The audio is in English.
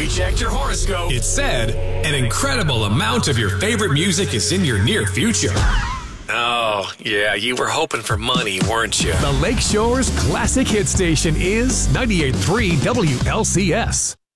checked your horoscope. It said an incredible amount of your favorite music is in your near future. Oh, yeah, you were hoping for money, weren't you? The Lakeshore's classic hit station is 98.3 WLCS.